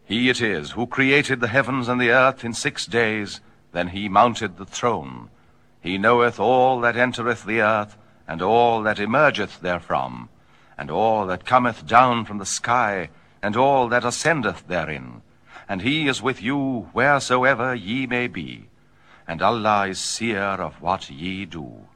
He it is who created the heavens and the earth in 6 days, then he mounted the throne. He knoweth all that entereth the earth, and all that emergeth therefrom, and all that cometh down from the sky, and all that ascendeth therein. And he is with you wheresoever ye may be. And Allah is seer of what ye do.